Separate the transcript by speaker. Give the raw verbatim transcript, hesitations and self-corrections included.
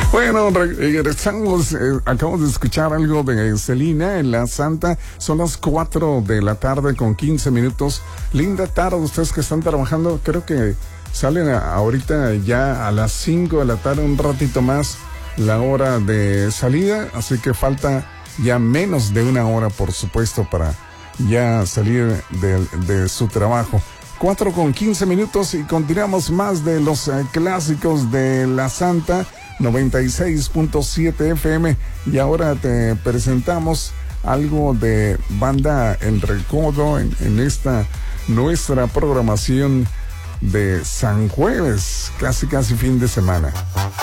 Speaker 1: Bueno, regresamos. Eh, acabamos de escuchar algo de Selena en La Santa. Son las cuatro de la tarde con quince minutos. Linda tarde, ustedes que están trabajando. Creo que salen a, ahorita ya a las cinco de la tarde, un ratito más la hora de salida. Así que falta ya menos de una hora, por supuesto, para ya salir de, de su trabajo. cuatro con quince minutos y continuamos más de los eh, clásicos de La Santa. noventa y seis punto siete F M, y ahora te presentamos algo de Banda El Recodo en, en esta nuestra programación de San Jueves, casi casi fin de semana.